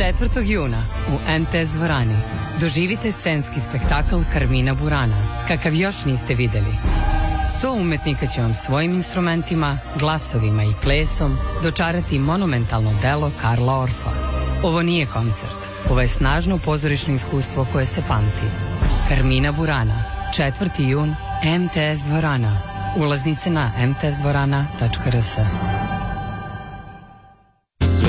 4. juna u MTS dvorani doživite scenski spektakl Carmina Burana, kakav još niste videli. 100 umetnika će vam svojim instrumentima, glasovima i plesom dočarati monumentalno delo Karla Orfa. Ovo nije koncert, ovo je snažno pozorišno iskustvo koje se pamti. Carmina Burana, 4. jun, MTS dvorana. Ulaznice na mtsdvorana.rs.